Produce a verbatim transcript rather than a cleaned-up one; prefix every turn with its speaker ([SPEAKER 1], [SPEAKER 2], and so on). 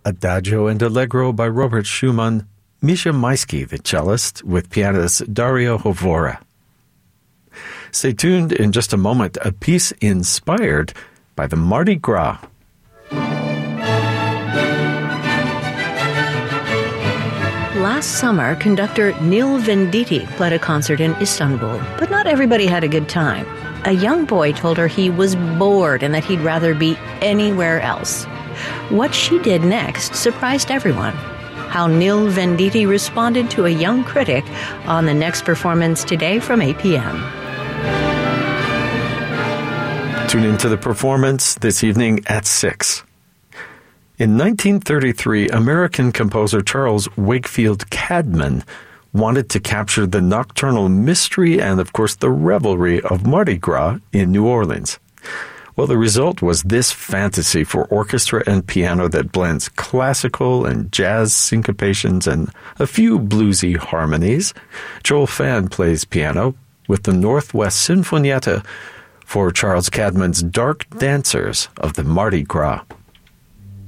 [SPEAKER 1] Adagio and Allegro by Robert Schumann, Misha Maisky, the cellist, with pianist Dario Hovora. Stay tuned in just a moment, a piece inspired by the Mardi Gras.
[SPEAKER 2] Last summer, conductor Neil Venditti played a concert in Istanbul, but not everybody had a good time. A young boy told her he was bored and that he'd rather be anywhere else. What she did next surprised everyone. How Neil Venditti responded to a young critic on the next performance today from eight p.m.
[SPEAKER 1] Tune into the performance this evening at six. In nineteen thirty-three, American composer Charles Wakefield Cadman wanted to capture the nocturnal mystery and, of course, the revelry of Mardi Gras in New Orleans. Well, the result was this fantasy for orchestra and piano that blends classical and jazz syncopations and a few bluesy harmonies. Joel Phan plays piano with the Northwest Sinfonietta for Charles Cadman's Dark Dancers of the Mardi Gras.